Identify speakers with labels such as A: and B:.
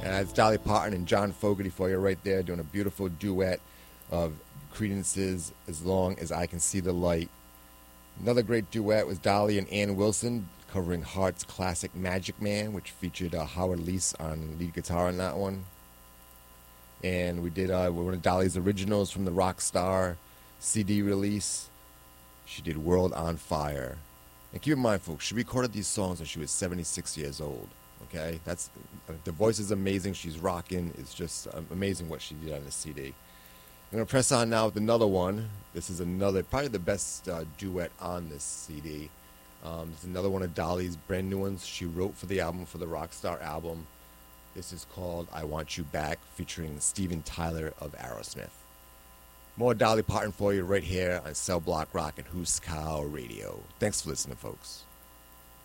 A: It's Dolly Parton and John Fogerty for you right there doing a beautiful duet of Creedence's As Long As I Can See the Light. Another great duet was Dolly and Ann Wilson covering Heart's classic Magic Man, which featured Howard Leese on lead guitar on that one. And we did one of Dolly's originals from the Rockstar CD release. She did World on Fire. And keep in mind, folks, she recorded these songs when she was 76 years old. Okay, the voice is amazing. She's rocking. It's just amazing what she did on the CD. I'm going to press on now with another one. This is probably the best duet on this CD. It's another one of Dolly's brand new ones she wrote for the album, for the Rockstar album. This is called I Want You Back, featuring Steven Tyler of Aerosmith. More Dolly Parton for you right here on Cell Block Rock and Who's Cow Radio. Thanks for listening, folks.